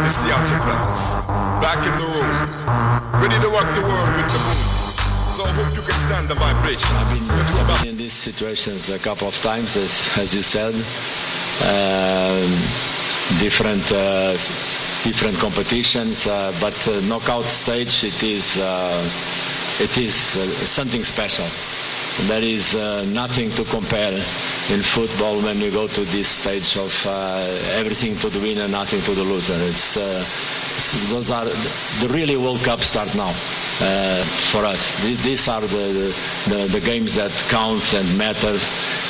It's the Arctic Brothers, back in the room, ready to rock the world with the moon. So I hope you can stand the vibration. I've been in these situations a couple of times, as you said. Different competitions, but knockout stage, it is something special. There is nothing to compare in football when you go to this stage of everything to the winner, nothing to the loser. Those are the really World Cup start now for us. These are the games that counts and matters.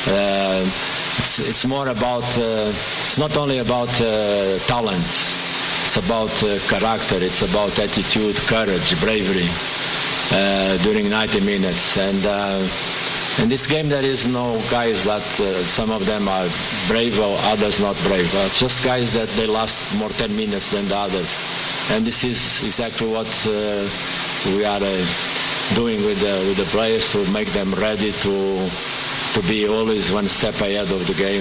It's more about. It's not only about talent. It's about character. It's about attitude, courage, bravery during 90 minutes. And in this game, there is no guys that some of them are brave or others not brave. It's just guys that they last more 10 minutes than the others. And this is exactly what we are doing with the players to make them ready to be always one step ahead of the game,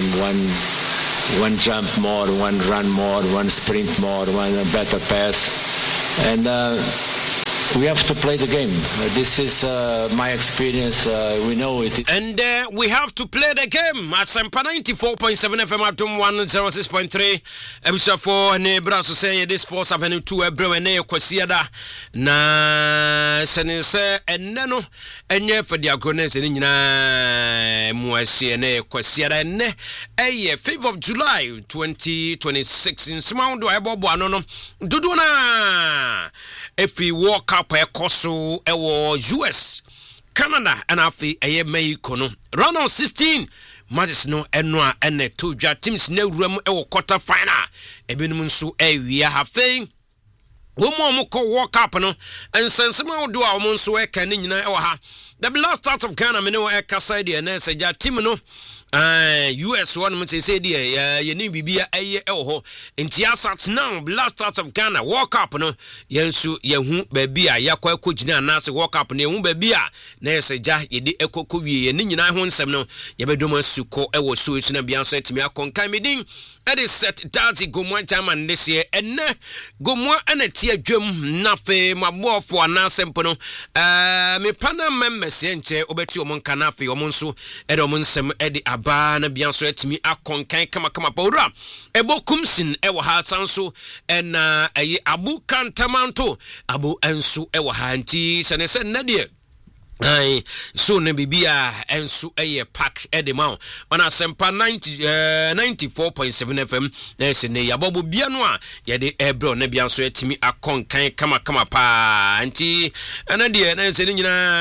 one jump more, one run more, one sprint more, one better pass. And we have to play the game. This is my experience. We know it. And we have to play the game. Asempa 94.7 FM Atom 106.3. Episode 4 ne braso say this sports avenue 2 ebre ne kwasiada na sense enne no enye fadi agonese ni nyina muasie ne kwasiada enne 5th of July 2026 in smaundo ebobo ano no dudu na efi walk up ekoso ewo US Canada and afi Mexico no round of 16 matches no eno a ene toja teams na wuram ewo quarter final ebenum nso ewia hafei womo ko walk up no ensensema wodo a womo nso eka ne nyina ewo ha the last start of Ghana me no eka side na seja team no US one must say dear ye ni bibia eye ho nti asat now last start of Ghana walk up no yensu ye hu ba bia yakwa akogina na se walk up ne hu ba bia na seja ye de ekoko wie ye ni nyina ho nsem no ye bedom asuko ewo so esu na bia so atimi akonkan medin edi set dazi gomwa chairman this year enne gomwa anati adwam nafe mabofo anasempo no me pana members enche obeti omonka nafe omonso edi omonsem edi ba na bianso atimi akonkan kama pawura ebokumsin ewo ha sanso na ayi abu kantamanto abu ensu ewo ha nti senese nadie ai so ne bibia ensu eye pack edema ona sempa 94.7 FM ese ne yabobo bia no a ye de ebro na bia so atimi akonkan kama pa nti anade na ese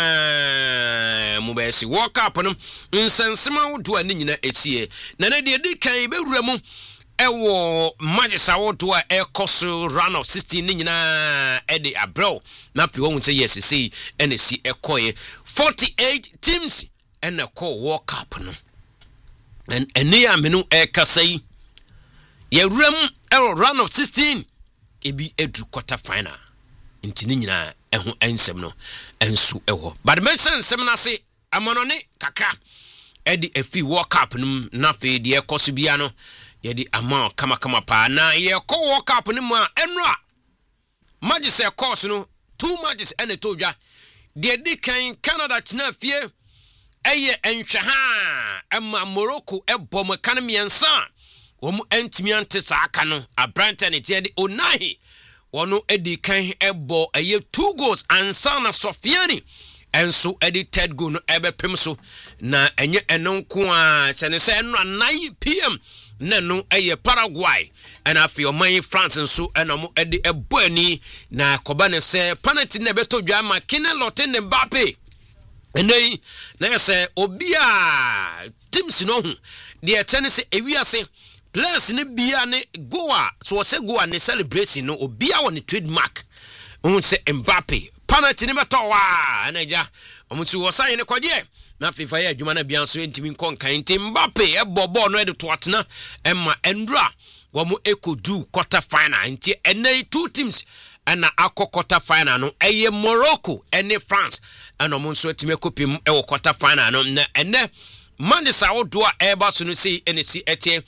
nyina mubesi walk up no nsensema wodo ani nyina esie na de kan bewura mu ewo magisa wodo a ekoso round of 16 ni nyina ede abro na pe won say yes say NC ekoye 48 teams and a call walk up no and near menu ekasai ye room round of 16 ebi edu quarter final intini nyina eho ensem no ensu eho but me sensem na se amonone kakra edi efi walk up no na fe de ekoso bia no ye di ama kama pa na ye ko walk up no mu a enra magise course no 2 matches ene todwa de kan Canada tina fie eye enhwe ha ama Morocco ebom kan miensa wom entimi ante saaka no abrante ne tie de onahi wono edi kan ebo eye 2 goals ansa na Sofiani enso edi third goal no ebepem so na enye enonko a senese enra 9 PM nanu eye Paraguay and afi oman France nso enamo edi ebani na koba ne se penalty na beto dwa ma Kylian Mbappe enei na se obia teams no hu de tennis ewiase players ne bia ne goa so se goa ne celebration no obia won trademark on se Mbappe penalty ne beto wa anaja omutu wosan ne kwaje na FIFA ya adwuma na bia so entimi nkonkan nti Mbappe ebobo no ede to atena emma endra womo ekodu quarter final nti enei 2 teams ana akọ quarter final no eye Morocco ene France ana mo nso etime kopim ewo quarter final no na ene Mandisa wodo a eba so no sei NC etie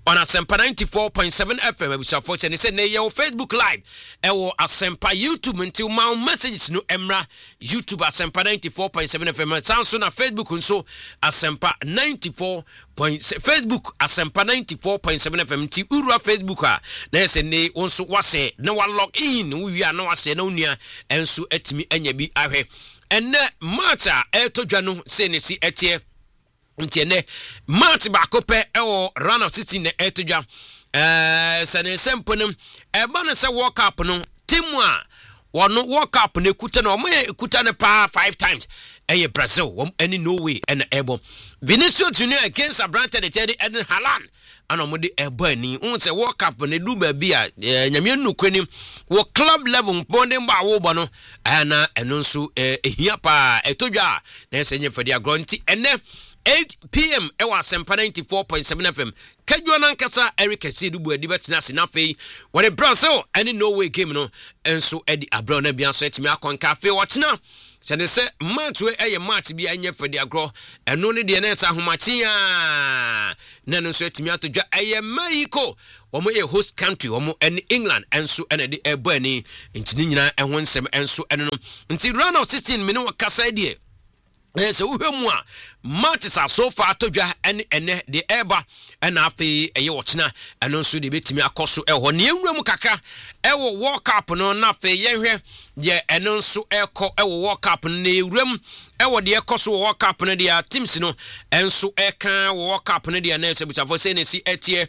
on Asempa 94.7 FM abusafo se ne se ne your Facebook live ewo Asempa YouTube until my messages no emra YouTube Asempa 94.7 FM sounds na Facebook nso Asempa 94 Facebook Asempa 94.7 FM ti uru Facebook a na se ne wonso wase na wa log in wi a na wase na onua enso atimi anya bi ahwe enne mata etodwa no se ne si etie ntiene match bakope ewo round of 16 na etodwa sane semponem eba ne se World Cup no team a wono World Cup ne kuta no kuta ne pa 5 times eye Brazil any Norway and ebo Vinicius Junior against Abrante de Teddy Eden Haaland ana mo de ebo ani won se World Cup ne du ba bi a nyame nnukwani wo club level bonding ba wo bo no ana eno nso ehia pa etodwa na se nyefade agronti ene 8 p.m. ewa Asempa 94.7 FM Kedwa nankasa Eric Esidubu edi betina se na fei wore Brazil any Norway game no enso edi abro na bia so etimi akonka afei watena sene se match we eye match bia anya fadi agro eno ne de na esa homachi a na no so etimi atodwa eye Mexico womo ye host country womo en England enso ene de ebo ani ntini nyina ehon nsem enso ene no nti round of 16 mini wakasa die yes uhemu a matches are so far todwa ene de eba na afi eye wochena eno nso de betimi akoso eho ne enwuram kakra ewo World Cup no na afi yenhwe de eno nso eko ewo World Cup no ne ewuram ewo de ekoso World Cup no de teams no enso eka World Cup no de na se butafo se ne si etie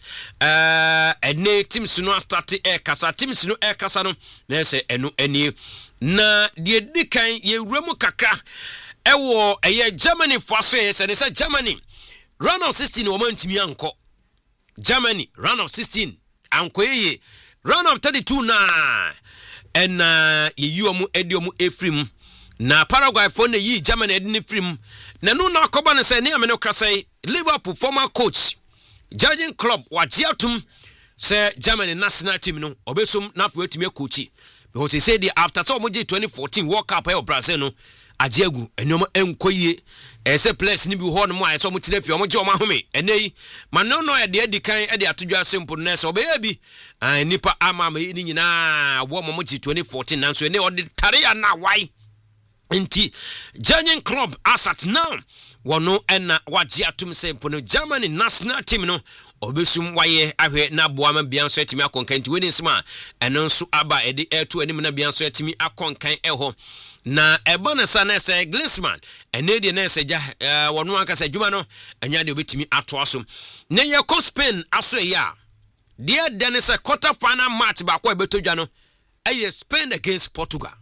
ene teams no start kasa teams no kasa no na se eno ani na de dikan ye ewuram kakra ewo eye Germany fase se ne se Germany round of 16 wo mantimi anko Germany round of 16 anko ye round of 32 na en ye yuomu ediomu efrim na Paraguay for ne yi Germany edini efrim na no na akoba ne se ne amene krasai Liverpool former coach Jurgen Klopp wajiatum se Germany national team no obesum na afu etimi coachi because he said after so moje 2014 World Cup e Brazil no ajiegu enoma enkoye ese place ni bi ho no mo ayeso mo tire fi o mo je o ma home enei mano no e de adikan e de atodwa simple na se obeya bi nipa ama ni nyina wo mo 2014 nanso ene o de tarea na wai nti Jurgen Klopp asat now wono ena waji atum simple no Germany national team no obesum waye ahwe na boama bianso etimi akonkan nti weni nsema eno nso aba ede eto anim na bianso etimi akonkan eho na ebona sana se Griezmann ene de na se ja wono aka se djuma no anya de obetimi ato aso ne ye ko Spain aso ya de de se quarter final match ba kwa betodwa no eye Spain against Portugal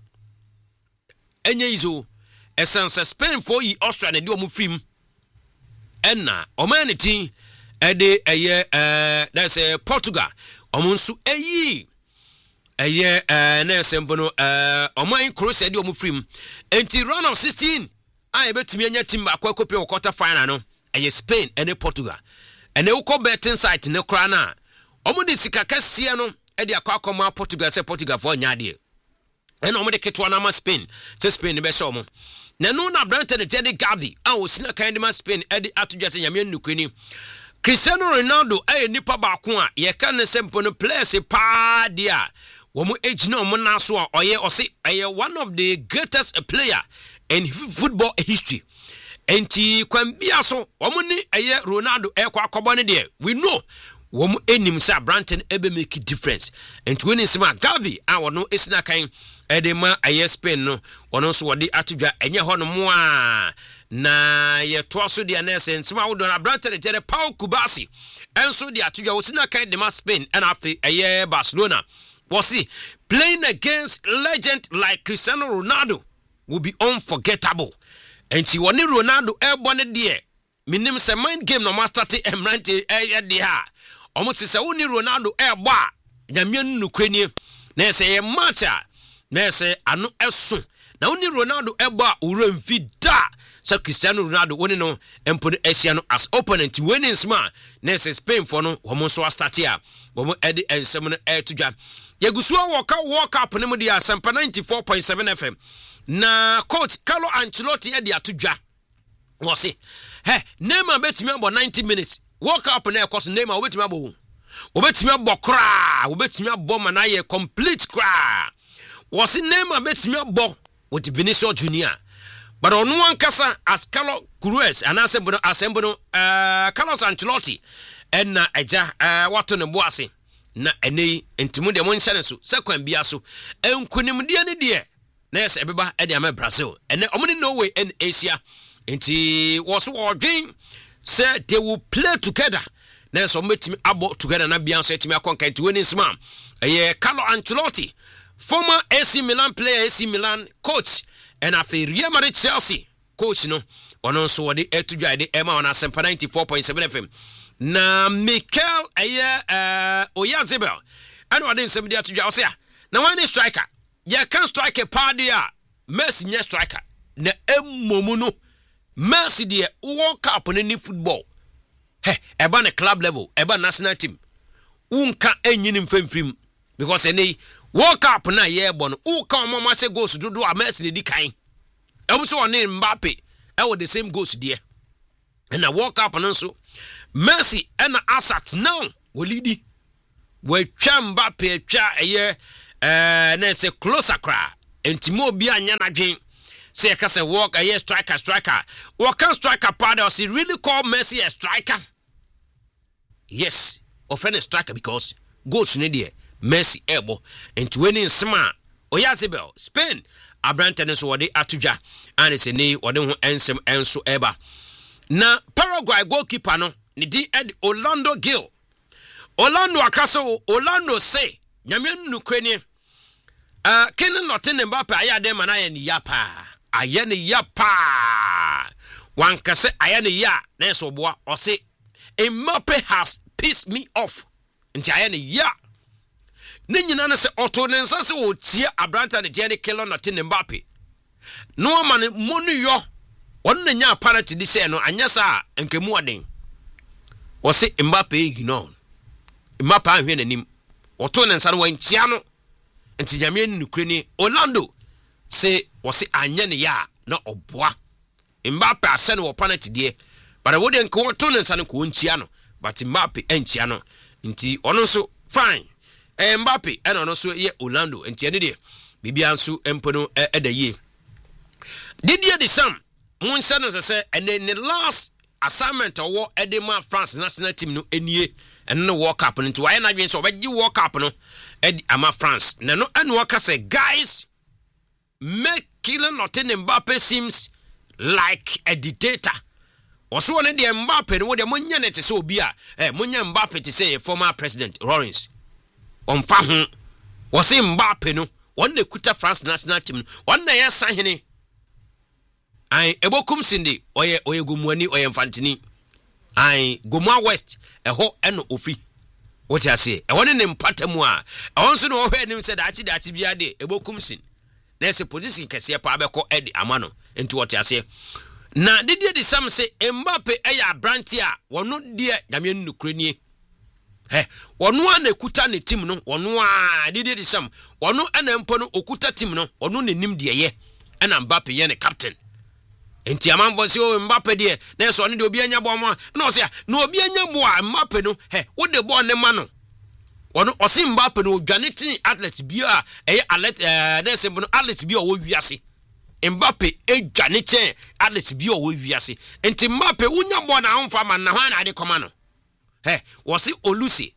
enye izo essence Spain for yi Australia de omu film enna omanity ede eye that's Portugal omunsu eyi eye na sembono oman Croatia de omu film enti round of 16 ai betumi anya team akwakope o quarter final no eye Spain ene Portugal ene uko betting site ne kra na omu de sika kasia no ede akwakoma Portugal se Portugal for nyade ene omu de ketwa na ma Spain se Spain be show mo na no na Abrante de Teddy Gavi a osina kind ma Spain ede atodwa se nyame nnukwani Cristiano Ronaldo aye nipa ba ko a ye kan sempo no players pa dia wo mu age no mo na so a oye ose aye one of the greatest player in football history enti kwambia so wo mu ni aye Ronaldo e kwa akobo ne de we know wo mu enim sa Branton ebe make difference enti we ni sema Gavi a wono esina kan edema aye Spain no wono so wode atodwa enye ho no mo a na ye toaso dia na sense ma wodo na Branton de Paul Kubasi enso dia atodwa wosina kan de ma Spain and afi aye Barcelona was playing against legend like Cristiano Ronaldo will be unforgettable and she won Ronaldo airborne dear minim se mind game no master emrante de ha almost se woni Ronaldo airba nyamien nukwani na se ye matcha na se ano eso na woni Ronaldo airba uro mfida so Cristiano Ronaldo woni no empo Asia no as opponent winning smart na se Spain for no wo so start here wo edi ensem no etudwa Yegusuwa World Cup ne mu dia Asempa 94.7 FM na coach Carlo Ancelotti e dia atudwa wo se Neymar betimi abo 90 minutes World Cup na ekoso Neymar obetimi abo obetimi abokra obetimi aboma na ye complete kra was name abetimi abo with Vinicius Junior but on one kasa as Carlos Cruz and Carlos Ancelotti and na eja wato ne boase na ene entimu de monhyane so sekwan bia so enkunim de ne de na yes ebeba e de ama Brazil and omni Norway and Asia enti was ordin say they will play together na so metimi abo together na bia so etimi akonka enti woni sma Carlo Ancelotti former AC Milan player AC Milan coach and afi Real Madrid Chelsea coach no ono so wode etudwa de ema on Asempa 94.7 FM na Mikel Oyarzabal and wade nsem de atudwa o se na one striker ya can strike party a Messi nya striker na emmomu no Messi de World Cup ni football eba na club level eba national team unka enyini mfemfrim because ene World Cup na ye bon uka omoma se goals dodo a Messi ne di kan ebu so one Mbappe with the same goals there and na World Cup no so Messi and Asat now we lead we twa Mbappe twa na se closer cra entimo bia anya na dwen say ka say walk striker what can striker part or really call Messi a striker yes offend striker because goals ne there Messi ebo into winning sma Oyarzabal Spain Abrante so wode atudwa and say ne wode ho ensem enso eba na Paraguay goalkeeper no ni di Ed Orlando Gil Orlando akaso Orlando say nyame nnukwani kenen notin Mbappe ayade mana ye ni yapa ayene yapa wankase ayene ya na so boa o say Mbappe has pissed me off nti ayene ya ne nyina na se oto ne nsa se o tie Abranta ne jene kelo notin Mbappe no man monu yo wonna nya apparent di se no anyasa nkemu oden o se Mbappe ignore Mbappe ahwe nanim oto ne nsa no wantia no nti nyame nnukreni Orlando se o se anya ne ya na oboa Mbappe ase no opponent die but wode nko oto ne nsa no ko ntia no but Mbappe entia no nti ono so fine Mbappe eno no so ye Orlando nti ene de bibia nso empono edaye Didier Deschamps mun sano se and the last assignment or Edema France national team no enie and no World Cup into why na so be World Cup no ama France na no anu aka say guys make killing nothing Mbappe seems like a dictator also one the Mbappe no de munya net so obi a munya Mbappe to say former president Lawrence on fa ho was Mbappe no one the kuta France national team one na yes sahene ai ebokum sindi oye gumuani oye mfantini ai gomua west eho eno ofi what you say e woni ne mpatamu a onso no ohwe nim se dachi bia de ebokum sin na se position kese pa abeko edi amano enti what you say na Didier Deschamps se Mbappe eya branti a wono de nyame nnukrenie wono ana kuta ne team no wono a Didier Deschamps wono ana mpo no okuta team no wono ne nim de ye ana Mbappe ye ne captain enti amanfo se o Mbappe de na so ne de obi anya bo mo na o se na obi anya bo a Mbappe no wo de bo ne ma no wono o se Mbappe no dwanetin athlete bia na se bo no athlete bia wo wiase Mbappe dwanetin athlete bia wo wiase enti Mbappe unya bo na amfa ma na hwan na de koma no wo se Oluse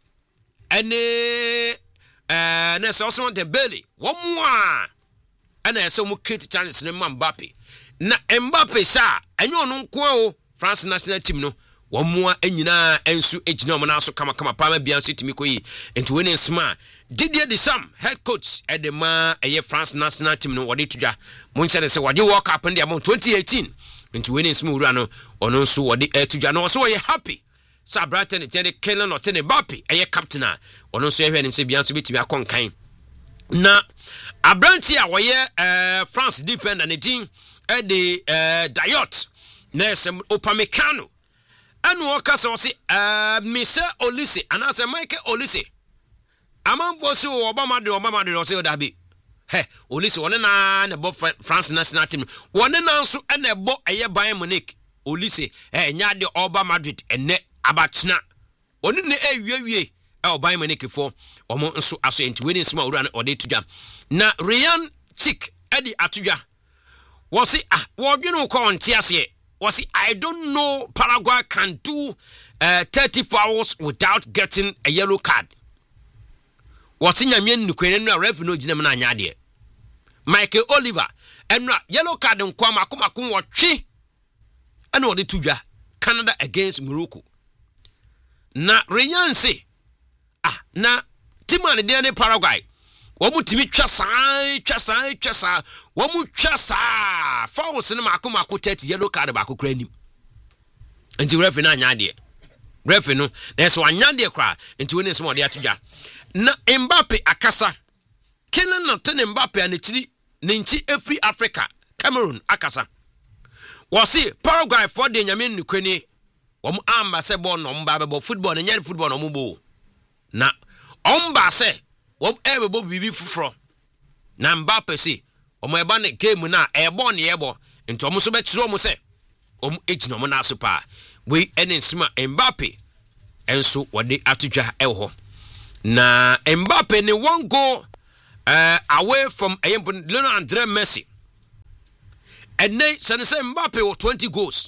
ene na se Osman Dembele wo mo a ana se mo create chance ne Mbappe na Mbappe sa enyo no nko o France national team no wo moa anyina ensu ejina mo na so kama pa ma bia so timi koyi enti we ne sma Didier Deschamps head coach edema France national team no wode tudwa mo nche se wode World Cup ndi am 2018 enti we ne sma wura no ono nso wode tudwa no so we happy sa Brighton tene Kylian Mbappe captain a ono nso ehwe ne se bia so betimi akonkan na Abranti a woye France defender ne team the Dayot Nesem Upamecano and Wakasa Mr. Olise and as a Michael Olise Among Fosu Obama or say Dabi Olise one and above France national team one and also and a bo a year by Monique Olise Nyadi Oba Madrid and ne Abachna one in the Bayern Munich for omo nso aso enti we nsema owura na ode tudwa na Ryan Chick edi atudwa was it wodwene ko onte ase was it I don't know Paraguay can do 34 hours without getting a yellow card was in nyamien nukwene no ref no gina na anya de Michael Oliver enra yellow card nkwa makomakon wotwe ana ode tudwa Canada against Morocco na Ryan say na Timane de ne Paraguay womu timi twasa womu twasa fouls ne makomako 30 yellow card ba ko kra nim enti ref na anya de ref no na so anya de kra enti woni nsem ode atodwa na Mbappe akasa Kylian na tene Mbappe anechiri ne nchi every Africa Cameroon akasa wasi Paraguay for de nyame nukweni womu amba se ball no mba be football ne nyane football no mbo na omba se wom ebebo bibi fufro na Mbappe si omo eba ne game na ebo ne ebo nti omo so be kire omo se omo ejina omo na so pa we ene nsima Mbappe enso wode atudwa eho na Mbappe ne one go away from Lionel Andre Messi and they say Mbappe with 20 goals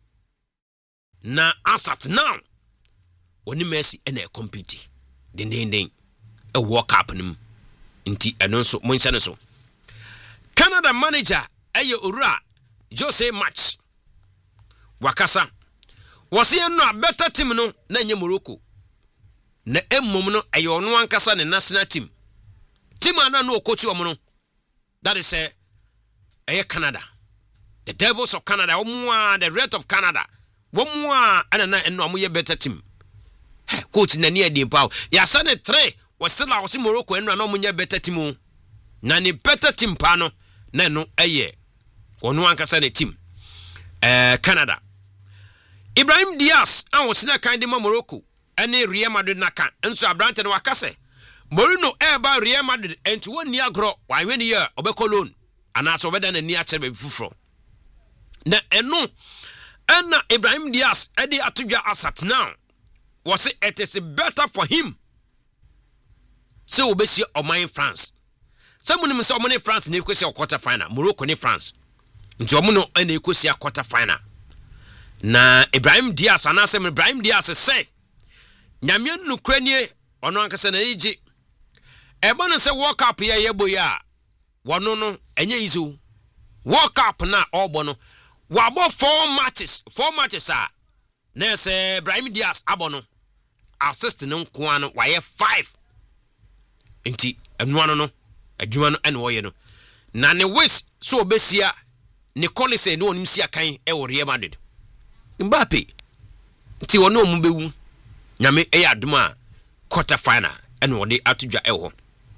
na asat now woni Messi ene compete den a World Cup nim nti eno so mo nse so Canada manager aye owura Jose Match wakasa wose no a better team no na nye Morocco na emmom no aye ono ankasa ne national team ana no coach wo no that is Canada, the Devils of Canada, the Red of Canada, and a better team. Coach Nania de Pau, ya son 3 was still out in Morocco and no better team. Nani better team pano, nano a year. Or no one can send a team. Canada. Ibrahim Diaz, I was not kind of Morocco, and a Real Madrid Naka, and so I branted Wakase. Morino eba Real Madrid and to 1 year grow, why when year Obecolon, and as over than a near Chebe Fufro. Na eno, and Ibrahim Diaz, Eddie Atuja Asat now. Was it is better for him? So obesi o my France. Someone saw money France ne kwesi quarter final, Morocco ne France. Nti omuno ene kwesi quarter final. Na Ibrahim Diaz anasem Ibrahim Diaz say nyame nukranie ono ankasa na yiji eba no se World Cup ya yebo ya wono no enye izu World Cup na ogbo no wabo 4 matches a na se Ibrahim Diaz abono assist no nko ano waye 5 nti enu no adwuma no ene woye no na ne wis so obesia ne Collins ne onim sia kan e wo Real Madrid Mbappe nti wono mu bewu nyame e aduma quarter final ene wode atudwa e ho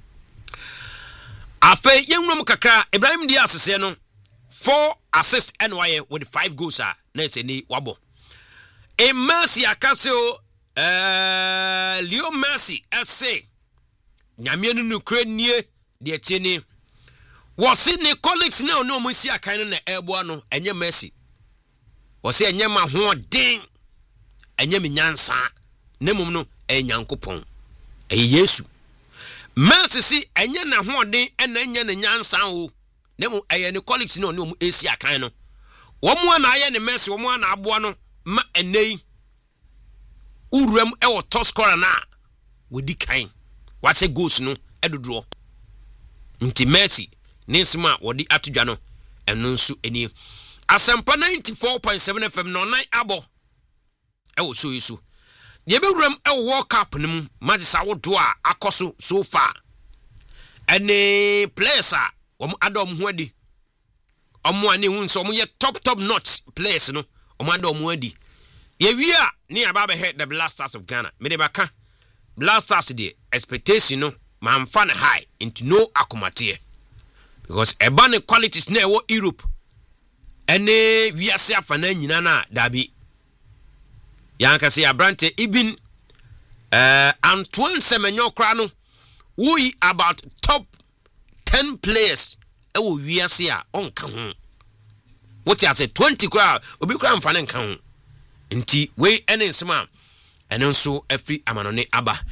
afa yenwum kakra Ibrahim Diaz se no 4 assists ene waye with 5 goals na se ni wabo e Messi akaseo Leo Messi ese nyame nu kranie de tieni wose ne colleagues na ono mo si akan na ebo no enye Messi wose enye ma ho den enye menyansa nemum no enyankopon Yesu Messi si enye na ho den ena enye na nyansa o nemum eye ne colleagues na ono mo esi akan no wo mo na aye ne Messi wo mo na abo no ma enei uruam ewo top scorer na wodi kan wase goals no edodro nti Messi ninsima wodi atudwa no eno nso eni Asempa 94.7 FM no 9 abo ewo so yesu ye be wuram ewo World Cup nim matches awodo a akoso so far ene players a wom adom ho adi omo ani hu nso omo ye top notch players no omo adom ho adi ye wi a ni aba be head the Blasters of Ghana me de baka Blasters the expectation no man fan high into no akomate because ebane qualities na ewo Europe ene wiase afana nyina na dabi yanka se abrante ibin Antoine Semenyo kra no we about top 10 players ewo wiase a onka ho what you say 20 kra obi kra mfana nka ho nti we ene nsema ene nso afi amanone aba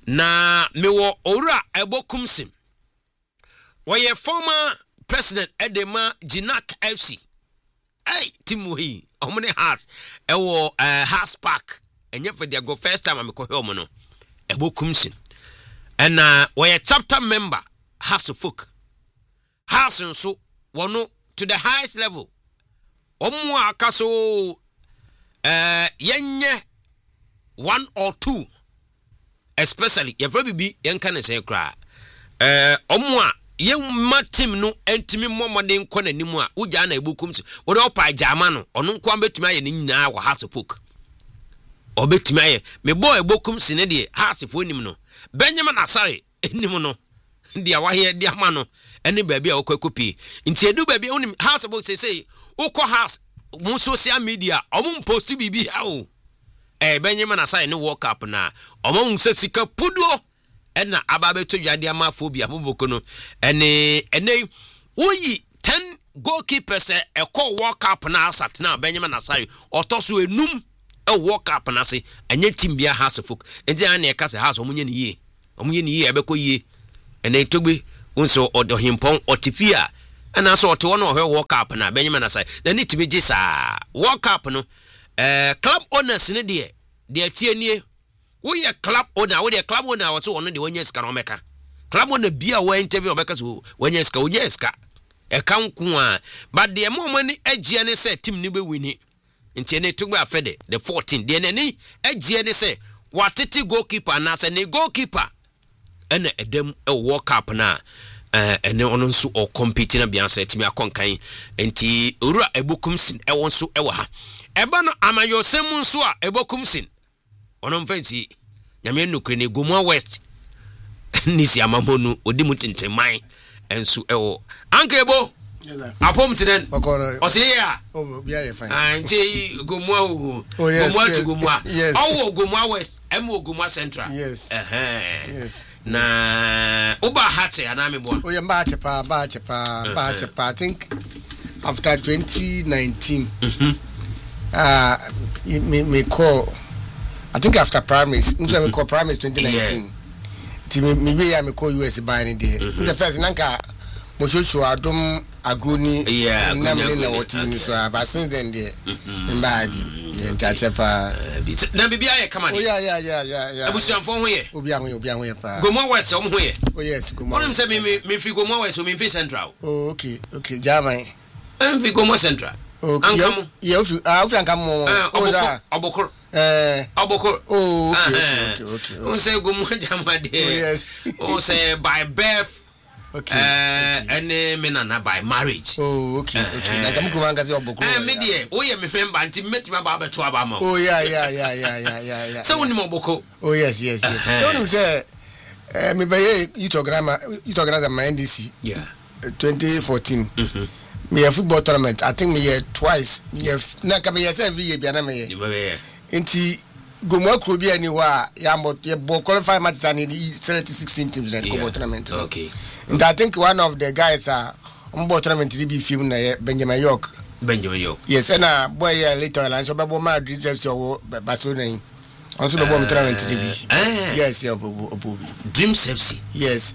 na mewo owura ebokumsim where former president Edema Jinak FC hey Timuhi omne has ewo has park enye for their go first time am ko he omo no ebokumsim and where chapter member has folk has nso wono to the highest level omo akaso yenye 1 or 2 especially your baby yanka ne say kra omo a yemma team no entimi momode nko nanimu a ugya na ebukumsi wode opa jama no ono nko ambetumi aye ne nyina wa hasopok obetumi aye me boy ebokumsi ne de hasefo nim no Benjamin Asare enim no dia wahye dia ma no ene baabi a okwakopi nti edu baabi onim hasopok say ukọ has mu social media omo post bibi ha o Benjamin Asare ne walk up na omo nse sika pudo ena ababeto yade amafobia boboko no ene oyi 10 goalkeepers ekọ walk up na asat na Benjamin Asare otoso enum walk up na se enye team bia hasefok enje an e kase has omunye ne yie ebekọ yie ene togbe unso odohimpon otifia ena so ote wono ohwe walk up na Benjamin Asare na need to be jisa walk up no club owners ne de tienie we a club owner we the club owner was on the onye ska no meka club owner bia we interview obeka so onye ska e kan ku a but the moment ni agia ne say team ni be wini nti ne tugba afede the 14 de ne ni agia ne say watete goalkeeper na say ne goalkeeper ena edem e walk up na ene ono nso o compete na bia say timi akonkan nti owura ebokumsin e won so e wa ha eba no amayosem nso a ebokumsin ono mfansi nyame nukre ne Gomua West nisi amamonu odimu tinteman enso ewo ankebo apom tinen osiya bia ye fine anche Gomua o Gomua to Gomua owo Gomua West emo Gomua Central yes na oba hate anamebo o ye ba chepa I think after 2019 me call I think after primaries, we call primaries 2019. Me be ya me call US by any day. The first nanka mo show adom agroni na me na woti ni so but since then there mba bi ntachepa na bibia ye kama ni yeah abusuanfo ho ye obi ahwe pa Gomua West om ho ye oh yes Gomua Only say me fi Gomua West o me fi Central oh okay jamai em fi Gomua Central ankamu yeah ofi ankamu obokor obokor okay on say Gomua jamade yes on say by birth and menana by marriage okay na kamu kumanga say obokor me dey o ye me member anti metima ba beto aba ma oh yeah so woni obokor oh yes so woni say me be youth organizer my NDC 2014 me a football tournament I think me twice me na ka me every year bia na me enti Gomua kro bia ni wa ya qualify matches and 16 teams that football tournament okay and I think one of the guys football tournament be film na Benjamin York yes and boy later and so babo Madrid FC or Barcelona also the bomb tournament yes Obobi Dreams FC yes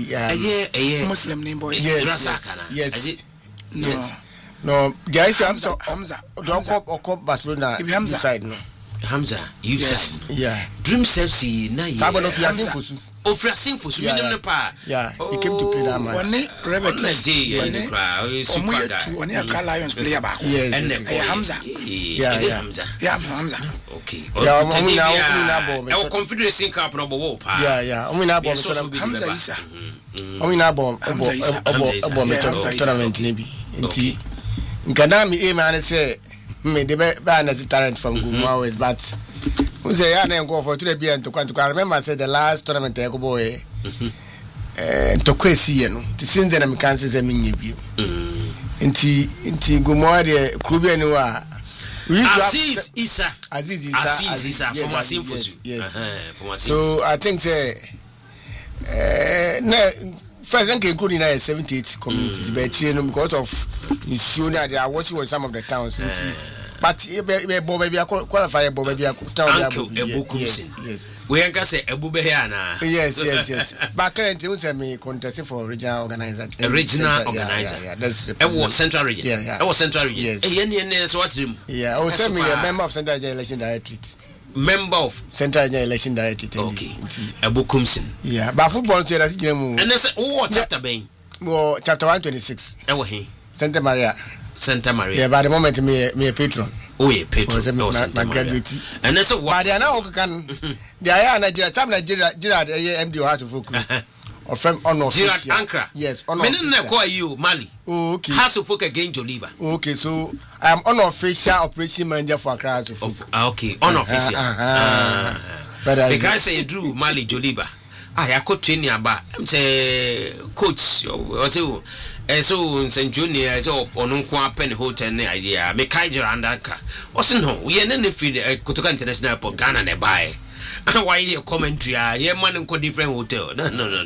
Muslim name boy yes no guys Hamza don't come Barcelona side no Hamza you said yeah Dreams FC na yeah Sabo no fiasin fosu ofrasin fosu minim ne pa he came to play that match one Robert J cry super one Accra Lions player back Hamza Hamza okay yeah Confederation Cup no bo pa yeah na bo Hamza Isa na bo tournament ne bi nti nkana mi e man say me de ba na talent from Gomua West but who say ya na go for to be and to I remember say the last tournament I go boy to kwesi no since then me can say me nyebi nti Gomua de klubia ni wa Aziz Isa from Asinfosu yes so I think say first and including 78 communities but because of issue that they are watching with some of the towns but baby qualify baby Uncle Ebukumsin. Yes. We can say Ebubeana. Yes. But currently we say me contesting for regional organizer. Yeah. That's the Central Region. Yeah. Central Region. Yes. What room? Yeah, I will send me a member of Central Election Directorate. Member of Central Election Directorate. Okay. Ebukumsin. Yeah, but football to that's and that's what chapter being? Well, chapter 126. Santa Maria. Yeah, by the moment me a patron. Oh, yeah, patron. My graduate. And that's what they are now can. They are Nigeria. Some Nigeria, Gerard, MD has to focus. Or from honor. Gerard Ankra. Yes, honor. Men call you Mali. Oh, okay. Has to focus again Joliba. Okay, so I'm unofficial operation manager for Accra to focus. Okay, unofficial. But the guy say Drew Mali Joliba. I could train you about. Say coach or so. So St. Junior so on Penny Hotel idea. Make Kaiser and Ankra. What's no? We are in the field. Kotoka International Airport, Ghana, and buy. Why your commentary? Yeah, man, in different hotel. No.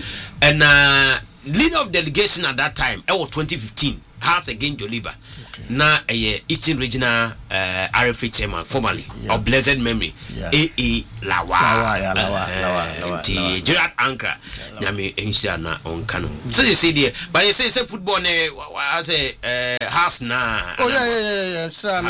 And leader of delegation at that time, 2015, has again Joliba. Na Eastern Regional RFA chairman, formerly of blessed memory, A.E. Lawa. Gerard Ankra. Yami Enshana on Kano. So you see there, but you say football, I say house na. Oh yeah. Sir,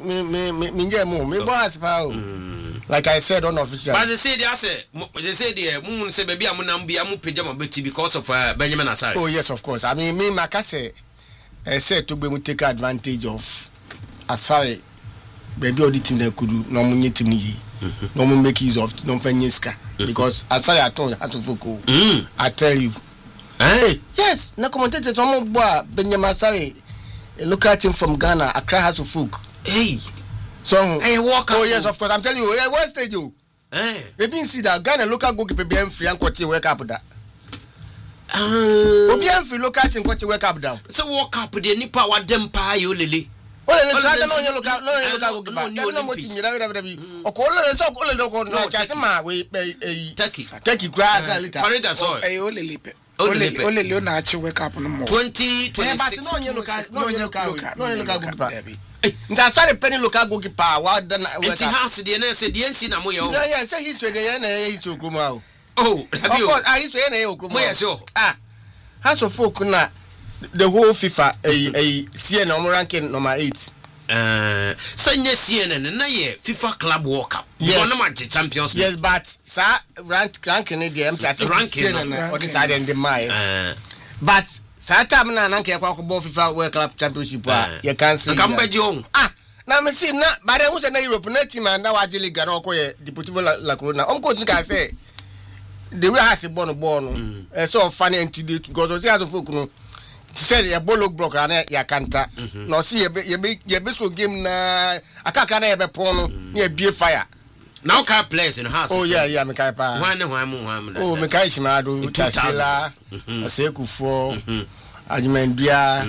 me boss pao. Like I said, unofficial. But they say the moon say baby I'm pajama betty because of Benjamin Asari. Oh yes, of course. I mean me Makase said to be take advantage of Asari. Baby all the team they could do no money team no more make use of no fenyeska because Asari I told how to focus. I tell you. Hey, yes, na commentator some boy Benjamin Asari a local team from Ghana, Accra has to folk. Hey. So, hey, walk oh yes, of course. I'm telling you, what stage you? Maybe see that Ghana local goalkeeper be free and coach wake up that. Obi free local team coach wake up down. So walk up the nipa wa dem pa yo lele. Oh, no local goalkeeper. No more team. O ko le so ko le ko na chance ma we Turkey grass a little. Farida so. Eh o lele pe. Ole na achi wake up no more. 2026. No local goalkeeper. Nta sare penny local goalkeeper wa dan enti house de na say de nsi na moyo. Yeah, say history de na history okroma o. Oh, have you? Of course, history na okroma. Moya sure. House of folk na the whole FIFA CN ranking number 8. Sanya CNN na ye FIFA Club World Cup. Yes. No match Champions League. Yes, but sir ranking the CNN or this side and the my. But Satam na nanke kwa ko FIFA World Cup Championship you can see. Na me see na but who say na Europe na team na wa jeli gara ko ye Deportivo La Corona. Ko think say the way has born so funny and today because we has of folk no said ya bolo block na ya kanta no see ye be so game na akaka na ye be pon no na bie fire. Now can players in the house. Oh yeah, me kai pa. Oh, me kai Shimado, Chastela, Asekufo, Ajimendua,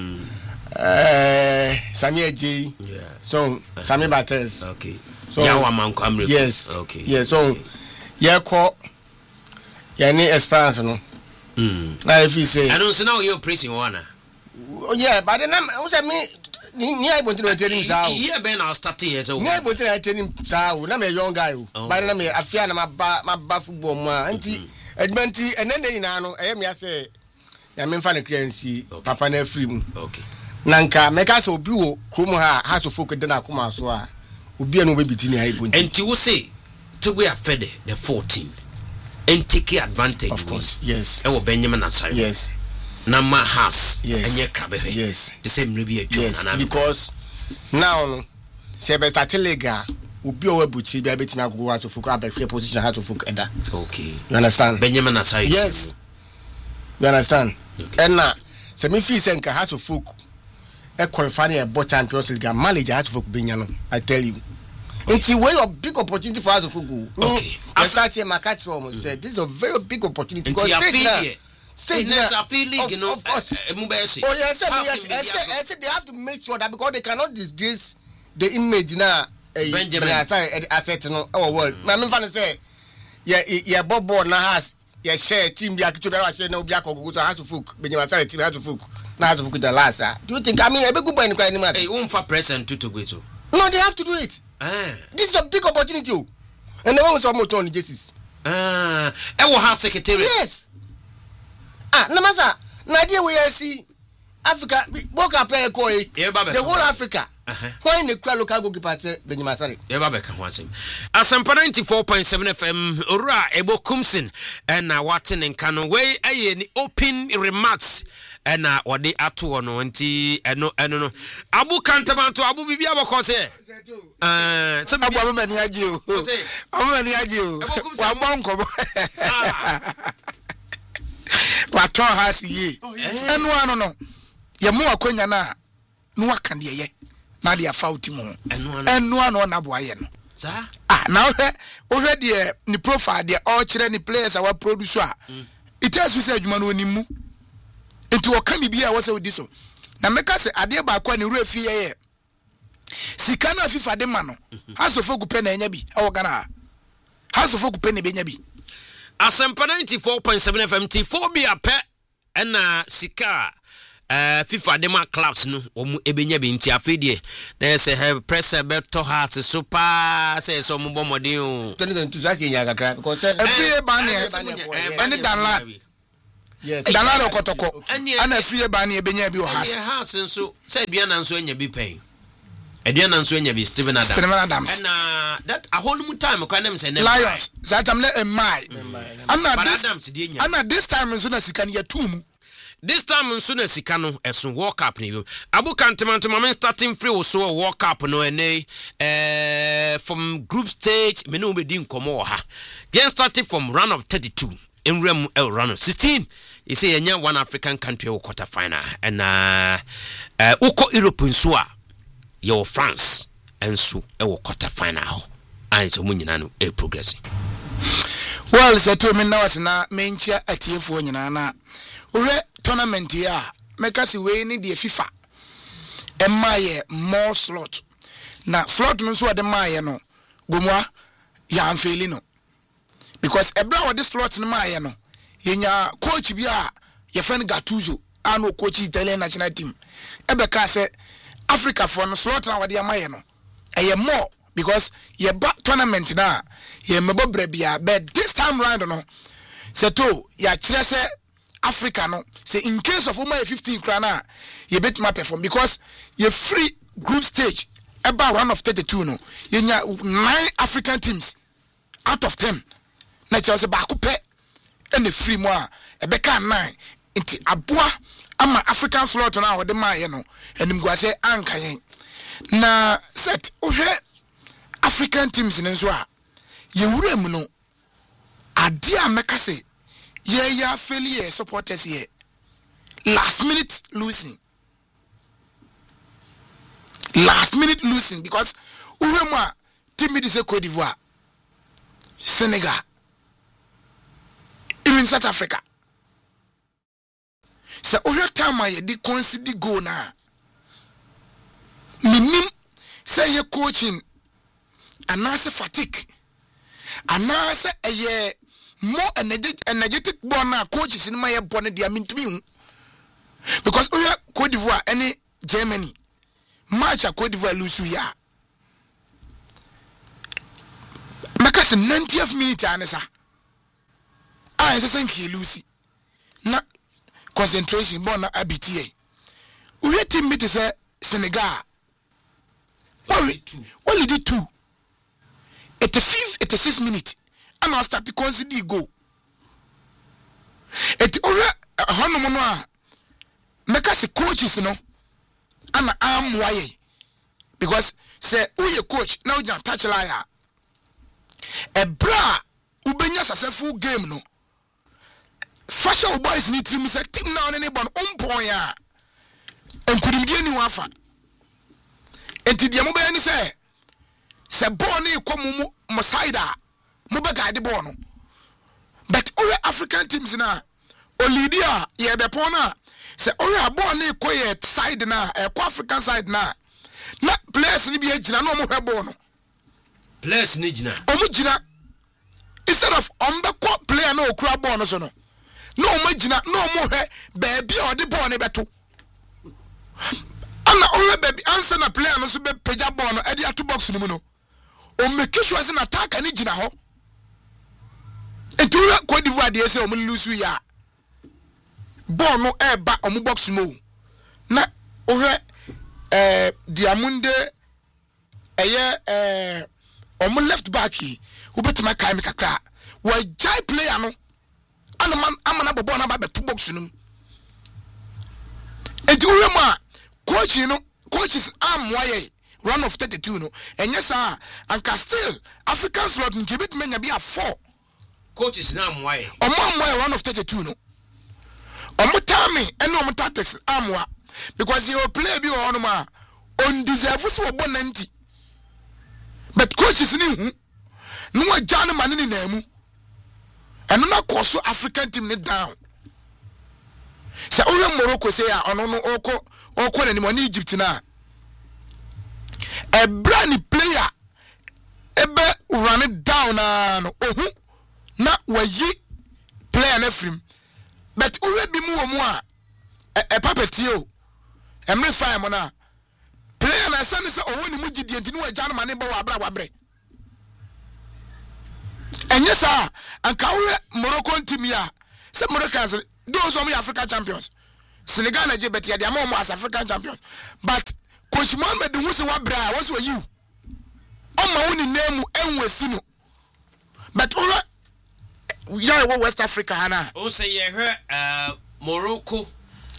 Samia J. So Samia Bates. Okay. So yes. Okay. Yes. So yeah, call. Yeah, need experience no. Now if you say, I don't see now you're praising one. Yeah, but then I say me. Ni I want to tell him sao. Here ben our start here so. Ni I want to tell him sao. Na me young guy. But na me afia na ma football ma. Anti edmenti enene ina no e me say ya me mfa na clearance papa na free mu. Okay. Nanka meka say obi wo krom ha has of folk de na akoma so a obi no be bitini ha ibonti. Enti wo say to we are fed the 14 and take advantage. Of course. Yes. E wo Benjamin Asari. Yes. Nama house. Yes. Yes. The same maybe a yes. Because now Sebesta Telega will be over Buchi be able to go out to Fuka be position how to Fuka Eda. Okay. You understand? Benjamin Asari. Yes. You understand? Okay. And now semi fee senka has to Fuka e qualify a bot Champions League manager has to Fuka Benyano. I tell you. Until way a big opportunity for us to Fuku. Okay. I start here Makati almost said this is a very big opportunity because stage of league, you know, of course. Oh yes, they have to make sure that because they cannot disgrace the image now. Benjamin asset no our world. My man say, yeah, Bobo na has, yeah, share team. Be a to be share no be a go so has to folk. Benjamin team has to folk. Now to the last. Do you think I mean a big boy in crying? Hey, won't for present to go to. No, they have to do it. This is a big opportunity. And the one was almost on Jesus. I will have secretary. Yes. Namasa, Nadia, we see Africa, walk up a koi, the whole Africa. When the crowd local goalkeeper, Benjamin Yababeka was him. Asampa 94.7 FM, Ura, Ebo Kumsin, and Watson and Canaway, any open remarks. And what they are to on and no, Abu Cantaman to Abu Bibia Bocose. Some woman had you. I'm you. What has ye? And one no. Yamua Quenya no can ye. Nadia Fautimo. And no one on Abuayan. Now, already the profile, the orchard, the players, our producer. It has we said, Manu Nimu. Into a can be a was with this. Now, make us a dear back when you refuse. Sikana FIFA de mano. Has a folk penny yabi, our Gana. Has a folk penny benyabi. Asampa 94.7 FM T4 pet and Sika. FIFA de ma clubs no omu ebenya bi nti afedie na say have press beto heart super say so mo bomodin o 2022 so say nya kakra because every ban any danlad yes danlad okotoko and every ban ebenya bi o house nso say bia na nso anya bi pen Edian and Swenya be Steven Adams. And that a whole time, I can say Lions. That I'm not a my. I'm not this time as soon as you can get two. This time as soon as you can as soon walk up. Abu Cantaman to my starting free or so walk up no from group stage, Menu Bedin Comoha. Then started from run of 32 in Rem El run of 16. You say one African country or quarter final and Uko Europe in Sua. Your France and so a quarter final and so munano a progressing. Well, said to me now as na main chair at here for Yana. Ure tournament here, make us away in the FIFA. And my more slot. Now, slot no so at the Mayano. Gumwa, ya am failing no. Because a blow this slot in Mayano. In your coach, your friend Gattuso, I know coach Italian national team. Ebeka said. Africa for no slot na wadi amaye no eye more because ye back tournament na ye mebo brebia but this time round no se to ya kire se Africa no say in case of over 15 krana ye bet ma perform because ye free group stage about round of 32 no ye nya 9 African teams out of 10 na kire se ba ko pe and free mo a ebeka 9 inti aboa ama African slot na wode maye no enim gwa say ankan na set ohwe African teams ne so a ye wura mu no ade a meka say ye ya failure supporters here last minute losing because ohwe mu a team me say Cote d'Ivoire, Senegal, even South Africa. So oyo time ye di consider go na minim say ye coaching anase fatigue anase ye more energetic born na coaches in my born dia mintumi because oyo Cote d'Ivoire any Germany match a Cote d'Ivoire lose ya makase 90th minute anesa say thank lose na concentration born na ABTA. We team me to say Senegal. Only did 2. 85, 86 minutes. And I start to consider go. It over Hanumanua. Make us coaches, no. And I'm why. Because say who your coach now you touch liar. A bra ubenya successful game no. Fashion boys need to say team now any bon umpoya and could get any wafa and to the mobile say born come mosaida mobile the bono but all African teams now Olidia ye be pona say all born koye side na African side na players ni be agina no mo bono players ni gina omugina instead of ombe player no okura bono so no no magina no more baby or the born beto ansa na player no so be peja ball no e dey ato box no mu no o make sure say na attack ani gina ho etu Cote d'Ivoire dey say o mu lose ya ball no e ba o mu box no na o hwe Diamunde o mu left back yi o betima kai me kakra wa jai player no amana bobo na ba beto box no etu we ma coaches amwaye run of 32 no enye sa anka still African slot nkebet menya bia 4 coaches na amwaye amwaye run of 32 no omutami ene omutactics amwa because you play bi on ma on deserve so obo 90 but coaches ni hu no agya no mane ni na mu eno na koso African team ni down se owe Morocco say ya ono no oko na ni mo ni Egypt na a brand player ebe run it down no ohu na wayi player na frim but owe bi mu omu a papetio emre fire mo na player na sane se owo ni mu gidi enti ni wagya no mane ba wa abra wabre enye sa anka owe Morocco team ya se Morocco those are African champions. Senegal and Djibouti, they are more as African champions. But Coach Mohamed Musa Wabra, what were you? On my own name, and we see no. But yeah, West Africa, Hana. Oh, say you heard Morocco,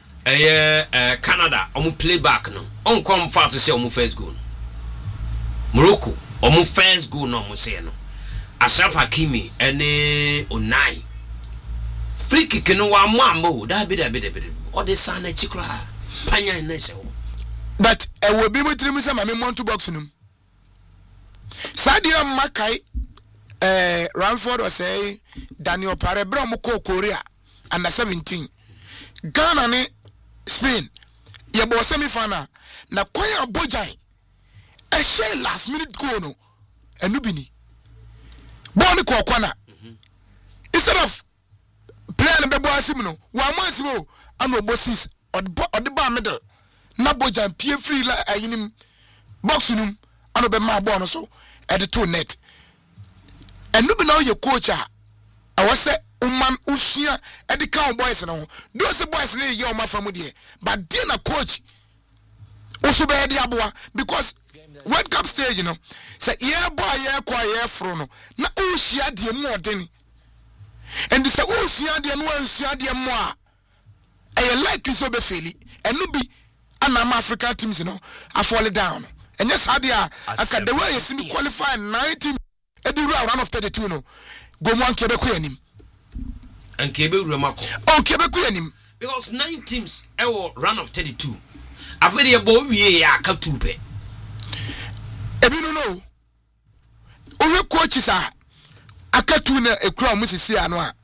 Canada, play back no. On come fast to say first goal. Morocco, first goal no, say no. Ashraf Hakimi, and Onai. Free kick no wa mambo da be o de sana chikra panya na se but e will be mutrim say mame monto box num Sadio Makai Ramford was say Daniel Parebra mo ko Korea under 17 Ghana ni Spain ye bo semi final na kwaya Bojan e share last minute goal no enu bi ni ball ko kwana instead of player be boy asim no wa mansimo ano bosses or the bar middle na Bojan pie free la ayinim box num ano be ma ball no so at the two net enu bi na ye coach a awose umman usua e the count boys no those boys na ye o ma famu de but dey na coach also be dey aboa because World Cup stage you know say yeah boy yeah kwa yeah fro no na usia de mu odeni and the say usia de no usia de mu a e like so be faili enu bi anam African teams you know I fall down and yes how they are aka the way you see me qualify 90 e di round of 32 no go mo ankebe ko yanim ankebe uremako ankebe ko yanim because 9 teams e wo round of 32 afede e bo wie ya aka tupe ebi no o coaches a aka tu na ekura mo sisi ano a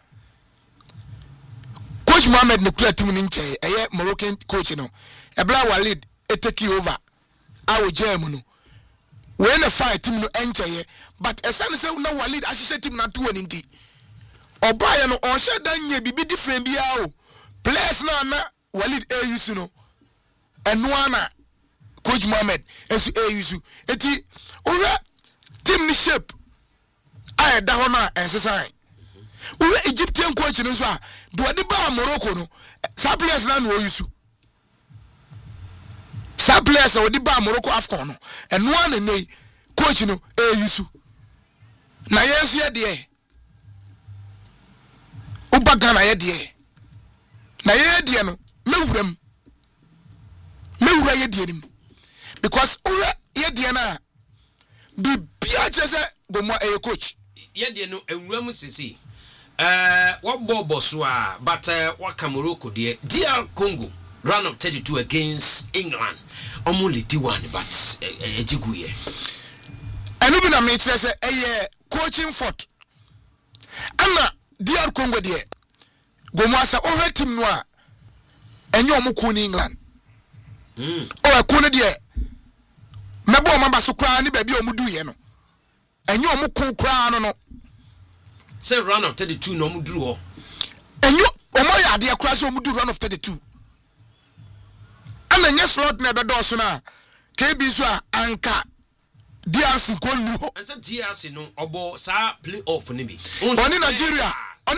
Coach Mohamed ne kura team ni nche eye Moroccan coach no Ebra Walid e take over awo jam no we na fight team no enche but esane se na Walid ahihye team na to ani nti obaye no on she dan nye bibi different bia o players na Walid use no eno ana Coach Mohamed esu use eti owe team ni shape aye da ho na ensesan owe Egyptian coach no so a do de ba Morocco no sa players na no use sa players o de ba Morocco Afcon no eno ana nei coach no use na yesu ye de Ghana ye de na ye de no mewuram ye de nim because ura ye de na bibia chese gomo e coach ye de no enwuram sisi what bobo so a but what Morocco de DR Congo round of 32 against England only D1 but ejiguye enu bi na me chese coaching fort ana DR Congo de gomo asa over team no a enyo omuku ni England o ku ne de mebo o maba so kra ni ba bi o mudu ye no enyo omuku kra no say round of 32 no mudu ho enyo o mo ya de kra so mudu round of 32 ana nye slot na be do so na KB so anka DRC ko nu ho and DRC no obo sa playoff ni bi oni Nigeria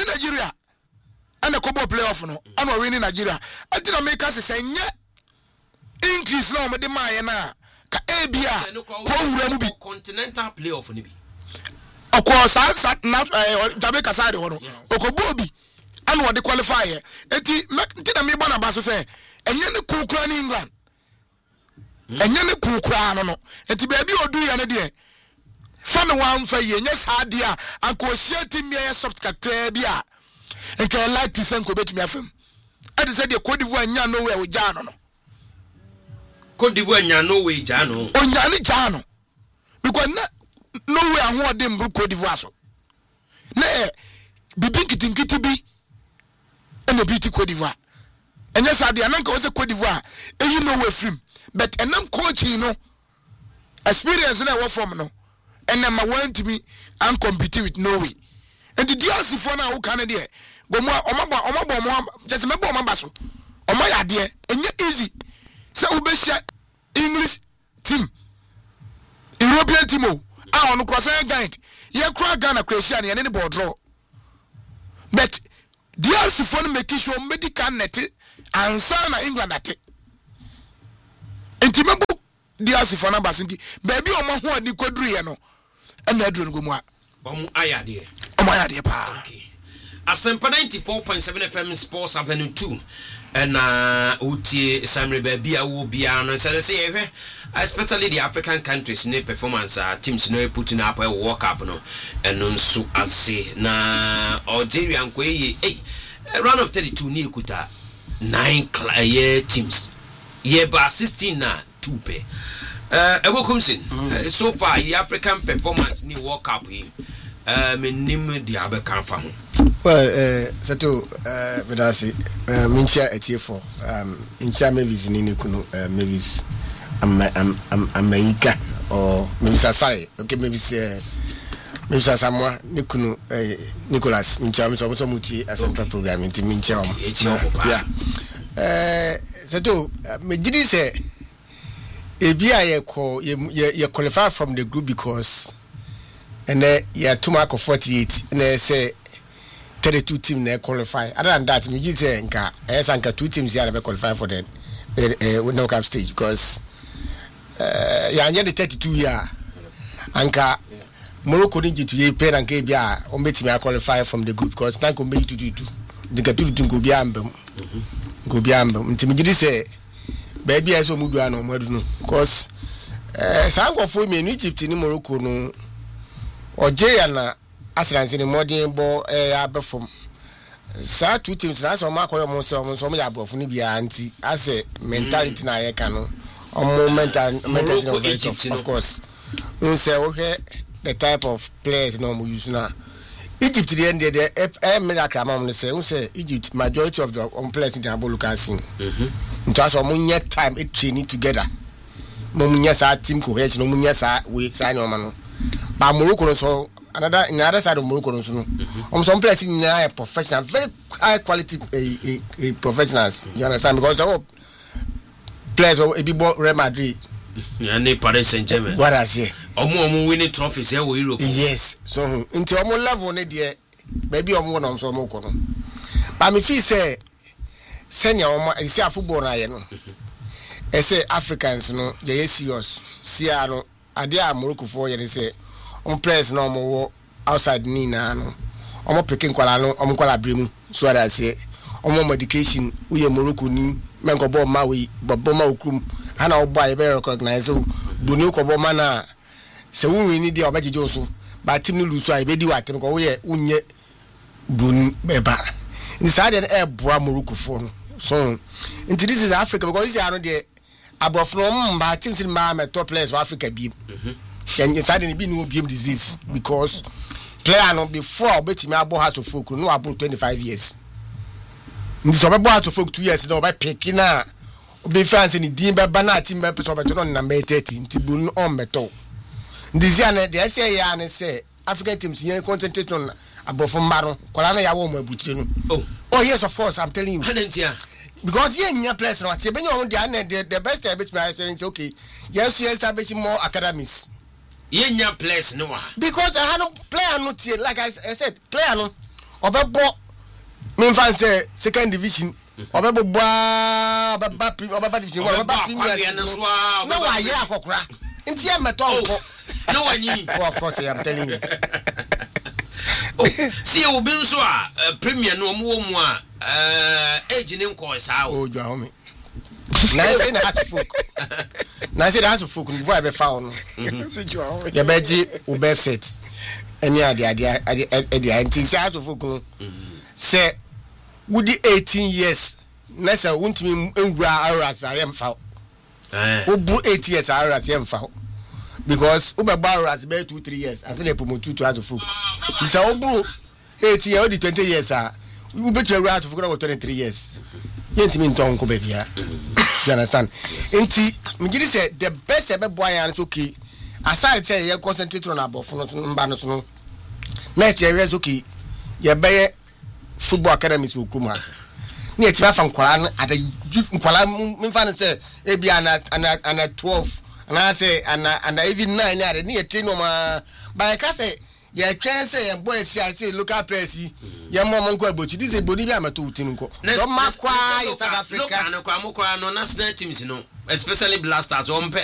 ana ko bo playoff no ana win Nigeria ati na make us say nye increase na o de maye na ka ebia ko wura mu bi continental playoff ni bi okwo sa na Jamaica side ho no okobo bi ana wo de qualify eti na me bona ba so say enye ne kukura ni England enye ne kukura no eti ba bi odu ya ne de fa me wan fa ye nye sa de a anko hia team ya soft kakra bi a enka like percent ko betumi afem ade say de Cote d'Ivoire nya no we ja no Cote d'Ivoire nya no we ja no onya ni ja no because no we aho de mbru Cote d'Ivoire so na bibi kitinkiti bi ene biti Cote d'Ivoire enye sa de ananka wo se Cote d'Ivoire eyi no we film but enam coach no experience na wo from no enam want me and compete with Norway and the DRC for na wo kan de go mo omabo just me bo omaba so omo ya de enye easy say wo be share English team European team a on cross giant ye kra Ghana Croatia na ne board draw but DRC for no make sure medical net ansa na England ate entimebu DRC for numbers nti baby o ma ho ani koduru ye no na aduru ngomu a omo ayade pa okay Asempa 94.7 FM Sports Avenue 2 and uti samre baby a wo bia no say especially the African countries ne performance teams no putting up a work up no and nso ase na Algeria nko round of 32 ni ekuta 9 teams ye ba 16 na 2 pe Ebokumsin so far the African performance ni world cup him menim dia be kan fa ho well seto medasi minchia etiefo minchia Mavis ni kunu Mavis America or Mavis Asare okay Mavis Asamoah ni kunu Nicholas minchia so muti asempa program inti minchia yeah seto me gidi say ebia ye qualify from the group because and yeah 2 mark of 48 and say 32 team na qualify other than that me gidi say nka anka 2 teams here na qualify for the World Cup stage because yeah the 32 year anka Morocco need to ye pen and bia o betimi qualify from the group because na ko be 2 the gatu go bia ambem go bia ambem ntimi gidi say baby aso mudu ano madu no because sango for me in Egypt ni Morocco no Algeria na asranse ni modern ball abefom sa 2 teams na so makoyo mo so ya brofo ni bia anti as mentality na ye ka no mentality of course we say okay the type of players no mo use na Egypt the end the miracle amam no say Egypt majority of the players in the local scene nto aso munye time it training together munye sa team cohesion munye sa we sign on no ba Morocco so another side of Morocco no so no some players in a professional very high quality professionals you understand because players of Ebibo Real Madrid and Paris Saint-Germain what I say omo winning trophies here with Europe yes so into omo level ne there maybe omo no so omo ko no but me feel say senior omo see football na ye no say Africans no they serious see no ade a Morocco for ye say on players no omo outside ni na no omo picking kwala no omo kwala bremu so that say omo medication we Morocco ni menko bo ma we bo ma okrum ana obo a be recognize buni ko bo ma na se wu ni dia obajeje so ba team ni lusu a be di wa team ko we unye buni beba inside the boa Morocco for no so into this is Africa because this is no the above from ba teams in ma top players of Africa be and inside the be no BM disease because player no before betimi abo has of folk no about 25 years ndi so be out of folk 2 years no be pick na be fans ni din be bana team be so be to no number 30 nti bu on meto ndi zia na de say ya na say African teams here concentrate on above from maro kola na ya wo mo abutire no oh yes of course I'm telling you because you in place no say benyo on the best I bet me say okay yes you establish more academies nya place no because I had no player no tie like I said player no obebo me fan say second division obebo obeba division obeba premier no wa ye akokora nti e meto ko no wanyi of course I am telling you see obi nso a premier no mo mu a age ni nko saa o jwa ho me na say na ask folk before I be found ya beji u be set any ade anti say ask folk say would 18 years na say wontumi enwura hours I am found obu 8 years hours I am found because ubeba hours be 2-3 years as they promote to ask folk is obu 8 years or 20 years we bet you hours folk na 23 years yentimi ntonko baby ya you understand enti migiri say the best ebe boy an okay aside say you concentrate on abofo no mba no so no next year is okay you be football academies wo kuma na etima fa nkwala ada nkwala mfa say e bia na 12 and I say and even 9 na ni etin no ma by ka say ya twen say ya boy say local press ya mom nko abochi this body bi amato utin nko do makwa South Africa no kwa no national teams no especially Blasters on pe